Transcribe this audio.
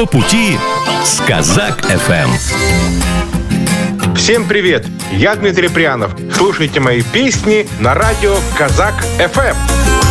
по пути с Казак ФМ. Всем привет! Я Дмитрий Прянов. Слушайте мои песни на радио Казак ФМ.